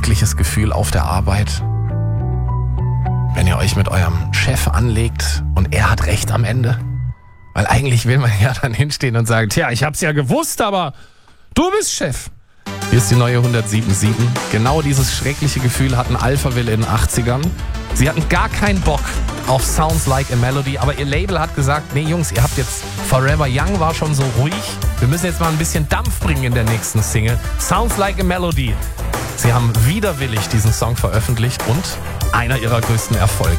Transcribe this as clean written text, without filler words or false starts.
schreckliches Gefühl auf der Arbeit, wenn ihr euch mit eurem Chef anlegt und er hat recht am Ende? Weil eigentlich will man ja dann hinstehen und sagen, tja, ich hab's ja gewusst, aber du bist Chef. Hier ist die neue 107.7. Genau dieses schreckliche Gefühl hatten Alphaville in den 80ern. Sie hatten gar keinen Bock auf Sounds Like a Melody, aber ihr Label hat gesagt, nee Jungs, ihr habt jetzt Forever Young war schon so ruhig. Wir müssen jetzt mal ein bisschen Dampf bringen in der nächsten Single. Sounds Like a Melody. Sie haben widerwillig diesen Song veröffentlicht und einer ihrer größten Erfolge.